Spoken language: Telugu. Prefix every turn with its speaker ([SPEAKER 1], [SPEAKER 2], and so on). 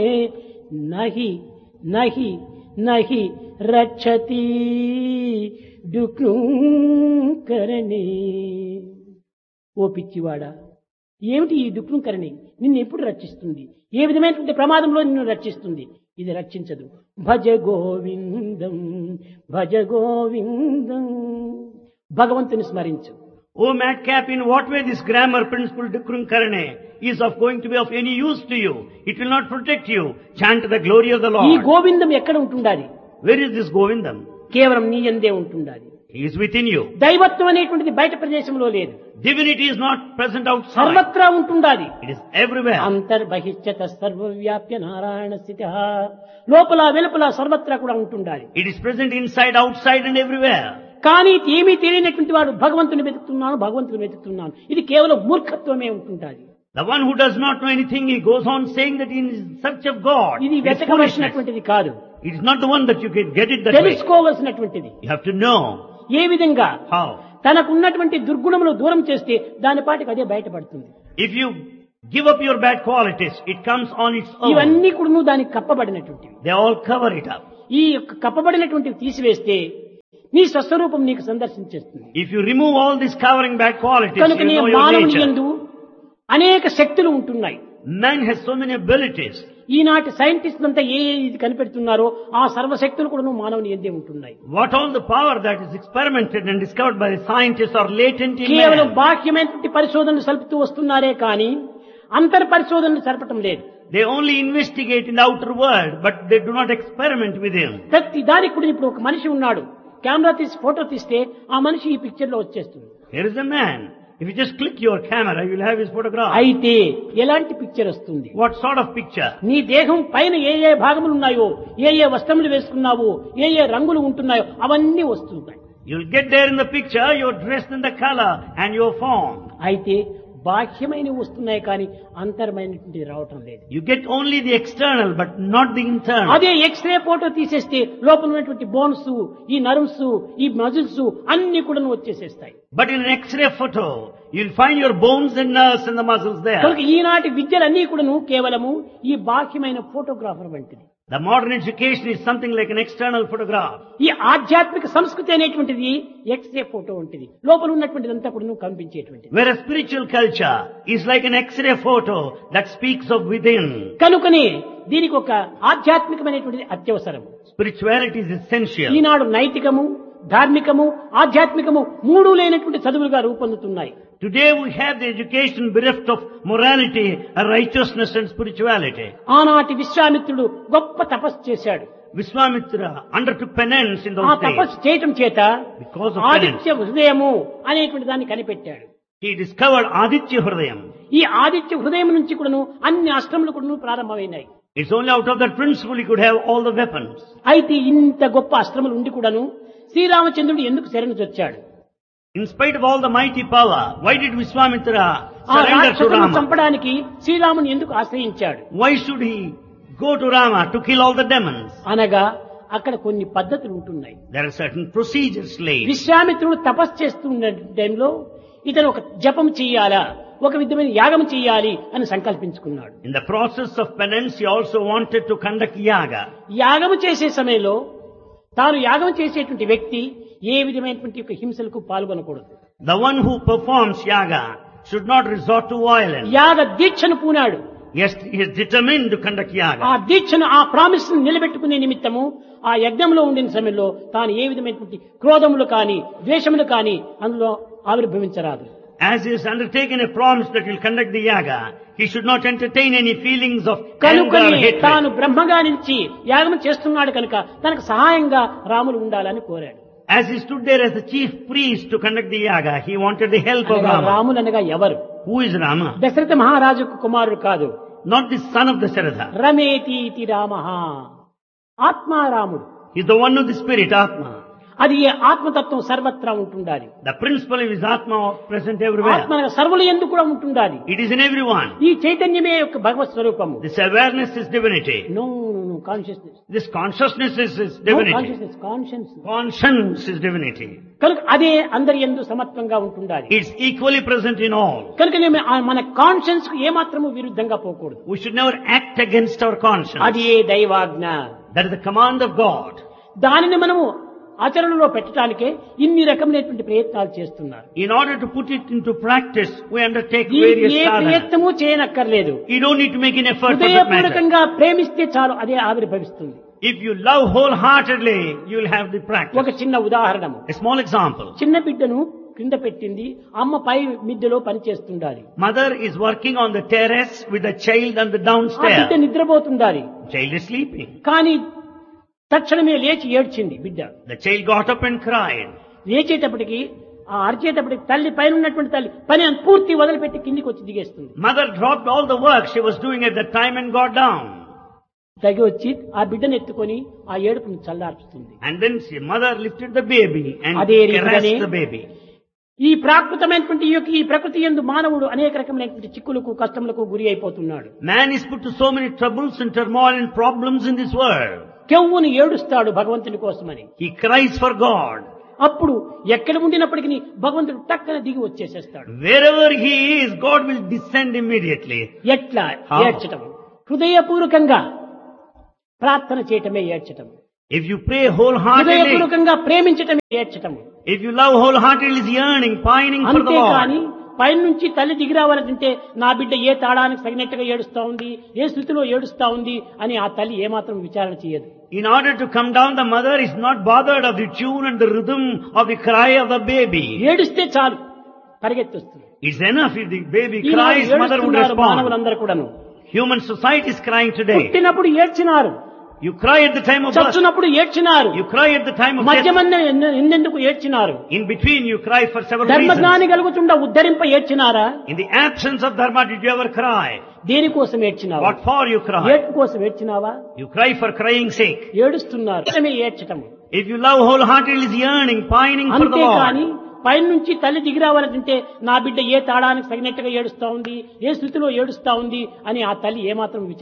[SPEAKER 1] నహి నహి నహి రక్షతి డుక్రుంకరణే. ఓ పిచ్చివాడా, ఏమిటి ఈ డుక్రుంకరణి? నిన్ను ఎప్పుడు రక్షిస్తుంది? ఏ విధమైనటువంటి ప్రమాదంలో నిన్ను రక్షిస్తుంది? ఇది రక్షించదు. భజ గోవిందం భజ గోవిందం. భగవంతుని స్మరించు.
[SPEAKER 2] O madcap, in what way this grammar principle Dukrunkarane is going to be of any use to you? It will not protect you. Chant the glory of the
[SPEAKER 1] ఈ
[SPEAKER 2] Lord.
[SPEAKER 1] గోవిందం ఎక్కడ ఉంటుండాలి?
[SPEAKER 2] Where is this Govindam?
[SPEAKER 1] కేవలం నీ యందే ఉంటుండాలి.
[SPEAKER 2] He is within you.
[SPEAKER 1] దైవత్వం అనేటువంటిది బయట ప్రదేశంలో లేదు,
[SPEAKER 2] Divinity is not present outside.
[SPEAKER 1] సర్వత్రా ఉంటుండాలి.
[SPEAKER 2] It is everywhere.
[SPEAKER 1] అంతర్బహిష్యత సర్వవ్యాప్య నారాయణ స్థిత. లోపల వెలుపల సర్వత్రా కూడా ఉంటుండాలి.
[SPEAKER 2] It is present inside, outside and everywhere.
[SPEAKER 1] కానీ ఏమీ తెలియనటువంటి వాడు భగవంతుని వెతుకుతున్నాను, ఇది కేవలం మూర్ఖత్వమే ఉంటుండాలి.
[SPEAKER 2] The one who does not know anything, he goes on saying that he is in search of God.
[SPEAKER 1] ఇది
[SPEAKER 2] It is foolishness.
[SPEAKER 1] వెతకవలసినటువంటిది కాదు,
[SPEAKER 2] It is not the one that you can get it that way.
[SPEAKER 1] తెలుసుకోవలసినటువంటిది.
[SPEAKER 2] You have to know
[SPEAKER 1] ఏ విధంగా
[SPEAKER 2] how.
[SPEAKER 1] తనకున్నటువంటి దుర్గుణములు దూరం చేస్తే దాని పాటికి అదే బయటపడుతుంది.
[SPEAKER 2] If you give up your bad qualities, it comes on its own.
[SPEAKER 1] ఇవన్నీ కూడా దానికి కప్పబడినటువంటివి.
[SPEAKER 2] They all cover it up.
[SPEAKER 1] ఈ యొక్క కప్పబడినటువంటివి తీసివేస్తే నీ స్వస్వరూపం నీకు సందర్శించేస్తుంది.
[SPEAKER 2] If you remove all these covering bad qualities,
[SPEAKER 1] కనుక
[SPEAKER 2] you
[SPEAKER 1] నీ
[SPEAKER 2] know your
[SPEAKER 1] మానవుని
[SPEAKER 2] nature.
[SPEAKER 1] యందు అనేక శక్తులు ఉంటున్నాయి.
[SPEAKER 2] Man has so many abilities.
[SPEAKER 1] ఈనాటి సైంటిస్ట్ అంతా ఏ ఇది కనిపెడుతున్నారో ఆ సర్వశక్తులు కూడా మానవుని యందే ఉంటున్నాయి.
[SPEAKER 2] What all the power that is experimented and discovered by the scientists are latent in
[SPEAKER 1] కేవలం
[SPEAKER 2] man.
[SPEAKER 1] బాహ్యమైనటువంటి పరిశోధనలు సలుపుతూ వస్తున్నారే కానీ అంతర్ పరిశోధనలు జరపటం లేదు.
[SPEAKER 2] They only investigate in the outer world, but they do not experiment within.
[SPEAKER 1] ప్రతి దానికి కూడా ఇప్పుడు ఒక మనిషి ఉన్నాడు, కెమెరా తీసి ఫోటో తీస్తే ఆ మనిషి ఈ పిక్చర్ లో వచ్చేస్తుంది.
[SPEAKER 2] Here is a man. If you just click your camera, you will have his photograph.
[SPEAKER 1] అయితే ఎలాంటి పిక్చర్ వస్తుంది?
[SPEAKER 2] What sort of picture?
[SPEAKER 1] నీ దేహం పైన ఏ ఏ భాగములు ఉన్నాయో, ఏ ఏ వస్త్రములు వేసుకున్నావో, ఏ ఏ రంగులు ఉంటున్నాయో అవన్నీ వస్తున్నాయి.
[SPEAKER 2] You'll get there in the picture, you're dressed in the color and your form.
[SPEAKER 1] అయితే బాహ్యమైనవి వస్తున్నాయి కానీ అంతరమైనటువంటి రావటం లేదు.
[SPEAKER 2] You get only the external, but not the internal.
[SPEAKER 1] అదే ఎక్స్రే ఫోటో తీసేస్తే లోపల ఉన్నటువంటి బోన్స్, ఈ నర్వ్స్, ఈ మజిల్స్ అన్ని కూడా వచ్చేసేస్తాయి.
[SPEAKER 2] But in an X-ray photo, you'll find your bones and nerves and the muscles there.
[SPEAKER 1] కనుక ఈనాటి విద్యలన్నీ కూడాను కేవలము ఈ బాహ్యమైన ఫోటోగ్రాఫర్ వంటిది.
[SPEAKER 2] The modern education is something like an external photograph.
[SPEAKER 1] ఈ ఆధ్యాత్మిక సంస్కృతి అనేటువంటిది ఎక్స్రే ఫోటో వంటిది, లోపల ఉన్నటువంటిదంతా కూడా కనిపించేటువంటిది.
[SPEAKER 2] Whereas spiritual culture is like an X-ray photo that speaks of within.
[SPEAKER 1] కనుకనే దీనికి ఒక ఆధ్యాత్మికమైనటువంటిది అత్యవసరం.
[SPEAKER 2] Spirituality is essential.
[SPEAKER 1] ఈనాడు నైతికము, ధార్మికము, ఆధ్యాత్మికము మూడు లేనటువంటి చదువులుగా రూపొందుతున్నాయి.
[SPEAKER 2] Today we have the education bereft of morality, righteousness and spirituality.
[SPEAKER 1] ఆనాటి విశ్వామిత్రుడు గొప్ప తపస్సు చేశాడు.
[SPEAKER 2] Vishwamitra undertook penance in
[SPEAKER 1] ఆ
[SPEAKER 2] those days.
[SPEAKER 1] తపస్సు చేయటం చేత
[SPEAKER 2] Because of
[SPEAKER 1] ఆదిత్య హృదయము అనేటువంటి దాన్ని కనిపెట్టాడు.
[SPEAKER 2] He discovered Aditya Hridayam.
[SPEAKER 1] ఈ ఆదిత్య హృదయం నుంచి కూడాను అన్ని అస్త్రములు కూడాను ప్రారంభమైనాయి.
[SPEAKER 2] It's only out of that principle he could have all the weapons.
[SPEAKER 1] అయితే ఇంత గొప్ప అస్త్రములు ఉండి కూడాను శ్రీరామచంద్రుడు ఎందుకు శరణు చొచ్చాడు?
[SPEAKER 2] In spite of all the mighty power, why did Vishwamitra
[SPEAKER 1] ఆ
[SPEAKER 2] surrender to
[SPEAKER 1] రాక్షసులను
[SPEAKER 2] Rama?
[SPEAKER 1] చంపడానికి శ్రీరాముని ఎందుకు ఆశ్రయించాడు?
[SPEAKER 2] Why should he go to Rama to kill all the demons?
[SPEAKER 1] అనగా అక్కడ కొన్ని పద్ధతులు ఉంటున్నాయి.
[SPEAKER 2] There are certain procedures laid.
[SPEAKER 1] విశ్వామిత్రుడు తపస్సు చేస్తున్న టైంలో ఇతను ఒక జపం చెయ్యాలా, ఒక విధమైన యాగం చెయ్యాలి అని సంకల్పించుకున్నాడు.
[SPEAKER 2] In the process of penance, he also wanted to conduct yaga.
[SPEAKER 1] యాగం చేసే సమయంలో తాను యాగం చేసేటువంటి వ్యక్తి ఏ విధమైనటువంటి యొక్క హింసలకు పాల్గొనకూడదు.
[SPEAKER 2] The one who performs yaga should not resort to violence.
[SPEAKER 1] యాగ దీక్షను పూనాడు.
[SPEAKER 2] Yes, he is determined to conduct
[SPEAKER 1] ఆ
[SPEAKER 2] yaga.
[SPEAKER 1] దీక్షను, ఆ ప్రామిస్ నిలబెట్టుకునే నిమిత్తము ఆ యజ్ఞంలో ఉండిన సమయంలో తాను ఏ విధమైనటువంటి క్రోధములు కాని ద్వేషములు కాని అందులో ఆవిర్భవించరాదు.
[SPEAKER 2] As he has undertaken a promise that he will conduct the yaga, he should not entertain any feelings of anger or
[SPEAKER 1] కనుకని
[SPEAKER 2] hatred.
[SPEAKER 1] తాను బ్రహ్మగా నుంచి యాగం చేస్తున్నాడు కనుక తనకు సహాయంగా రాములు ఉండాలని కోరాడు.
[SPEAKER 2] As he stood there as the chief priest to conduct the yaga, he wanted the help of
[SPEAKER 1] అనగా
[SPEAKER 2] Rama.
[SPEAKER 1] రాములు అనగా ఎవరు?
[SPEAKER 2] Who is Rama?
[SPEAKER 1] దశరథ మహారాజుకు కుమారుడు కాదు.
[SPEAKER 2] Not the son of Dasharatha.
[SPEAKER 1] రమేతీతి రామః, ఆత్మారాముడు.
[SPEAKER 2] He is the one of the spirit, Atma.
[SPEAKER 1] అది ఏ ఆత్మతత్వం సర్వత్రా ఉంటుండాలి.
[SPEAKER 2] The principle is Atma present everywhere.
[SPEAKER 1] ఆత్మ సర్వుల యందు కూడా ఉంటుండాలి.
[SPEAKER 2] It is in everyone.
[SPEAKER 1] ఈ చైతన్యమే యొక్క భగవత్ స్వరూపము.
[SPEAKER 2] This awareness is divinity.
[SPEAKER 1] No consciousness.
[SPEAKER 2] This consciousness is divinity. Conscience is divinity.
[SPEAKER 1] కనుక అదే అందరి యందు సమత్వంగా ఉంటుండాలి.
[SPEAKER 2] It's equally present in all.
[SPEAKER 1] కనుక మన కాన్షియన్స్ కు ఏమాత్రము విరుద్ధంగా పోకూడదు.
[SPEAKER 2] We should never act against our conscience.
[SPEAKER 1] అది ఏ Daivagna.
[SPEAKER 2] That is the command of God.
[SPEAKER 1] దానిని మనము ఆచరణలో పెట్టడానికే ఇన్ని రకమైనటువంటి ప్రయత్నాలు చేస్తున్నారు.
[SPEAKER 2] In order to put it into practice, we undertake various
[SPEAKER 1] A
[SPEAKER 2] sadhanas.
[SPEAKER 1] ప్రయత్నము చేయనక్కర్లేదు.
[SPEAKER 2] You don't need to make an effort for that matter.
[SPEAKER 1] హృదయపూర్వకంగా ప్రేమిస్తే చాలు అదే ఆవిర్భవిస్తుంది.
[SPEAKER 2] If you love wholeheartedly, you will have the practice.
[SPEAKER 1] ఒక చిన్న ఉదాహరణము.
[SPEAKER 2] A small example.
[SPEAKER 1] చిన్న బిడ్డను కింద పెట్టింది, అమ్మ పై మిద్దెలో పని చేస్తుండాలి.
[SPEAKER 2] Mother is working on the terrace with the child on the
[SPEAKER 1] ఆ
[SPEAKER 2] downstairs.
[SPEAKER 1] బిడ్డ నిద్రపోతుండాలి.
[SPEAKER 2] Child is sleeping.
[SPEAKER 1] కానీ తక్షణమే లేచి ఏడ్చింది బిడ్డ.
[SPEAKER 2] The child got up and cried.
[SPEAKER 1] లేచేటప్పటికి ఆ అరిచేటప్పటికి తల్లి పైన ఉన్నటువంటి తల్లి పని పూర్తి వదిలిపెట్టి కిందికి వచ్చి దిగేస్తుంది.
[SPEAKER 2] Mother dropped all the work she was doing at that time and got down.
[SPEAKER 1] తగి వచ్చి ఆ బిడ్డను ఎత్తుకొని ఆ ఏడుపును చల్లార్చుతుంది.
[SPEAKER 2] And then mother lifted the baby and
[SPEAKER 1] అదే రీతిగానే
[SPEAKER 2] caressed the baby.
[SPEAKER 1] ఈ ప్రాకృతమైనటువంటి ఈ ప్రకృతి యందు మానవుడు అనేక రకమైనటువంటి చిక్కులకు కష్టములకు గురి అయిపోతున్నాడు.
[SPEAKER 2] Man is put to so many troubles and turmoil and problems in this world.
[SPEAKER 1] కెవ్వును ఏడుస్తాడు భగవంతుని కోసమని.
[SPEAKER 2] He cries for God.
[SPEAKER 1] అప్పుడు ఎక్కడ ఉండినప్పటికీ భగవంతుడు టక్కన దిగి వచ్చేసేస్తాడు.
[SPEAKER 2] Wherever he is, God will descend immediately.
[SPEAKER 1] ఎట్లా ఏడ్చటం? హృదయపూర్వకంగా ప్రార్థన చేయటమే ఏడ్చటం.
[SPEAKER 2] If you pray wholeheartedly,
[SPEAKER 1] హృదయపూర్వకంగా ప్రేమించటమే ఏడ్చటం.
[SPEAKER 2] if you love wholeheartedly, is yearning, pining for the
[SPEAKER 1] అంతేకాని
[SPEAKER 2] Lord.
[SPEAKER 1] పైన నుంచి తల్లి దిగి రావాలంటే నా బిడ్డ ఏ తాడానికి తగినట్టుగా ఏడుస్తా ఉంది, ఏ స్థితిలో ఏడుస్తా ఉంది అని ఆ తల్లి ఏమాత్రం విచారణ చేయదు.
[SPEAKER 2] In order to come down, the mother is not bothered of the tune and the rhythm of the cry of the baby.
[SPEAKER 1] ఏడుస్తే చాలు పరిగెత్తొస్తుంది.
[SPEAKER 2] It's enough if the baby cries, mother would respond.
[SPEAKER 1] మానవులందరూ కూడాను
[SPEAKER 2] Human society is crying today.
[SPEAKER 1] పుట్టినప్పుడు ఏడ్చినారు,
[SPEAKER 2] You cry at the time of birth.
[SPEAKER 1] చచ్చినప్పుడు ఏడ్చినారు,
[SPEAKER 2] You cry at the time of death.
[SPEAKER 1] మధ్యమన్న ఎన్నెందుకు ఏడ్చినారు.
[SPEAKER 2] In between, you cry for several reasons.
[SPEAKER 1] ధర్మజ్ఞాని కలుగుతుండ ఉద్ధరింప ఏడ్చినారా?
[SPEAKER 2] In the absence of dharma, did you ever cry?
[SPEAKER 1] దేనికోసం ఏడ్చినావా?
[SPEAKER 2] What for you cry?
[SPEAKER 1] ఏడ్పు కోసం ఏడ్చినావా?
[SPEAKER 2] You cry for crying's sake.
[SPEAKER 1] ఏడుస్తున్నారు. ఏడ్చటము.
[SPEAKER 2] If you love wholeheartedly, is yearning, pining for the
[SPEAKER 1] అంతేకాని
[SPEAKER 2] Lord.
[SPEAKER 1] పైన నుంచి తల్లి దిగి రావాలంటే నా బిడ్డ ఏ తాడానికి తగినట్టుగా ఏడుస్తా ఉంది, ఏ స్థితిలో ఏడుస్తా ఉంది అని ఆ తల్లి ఏమాత్రం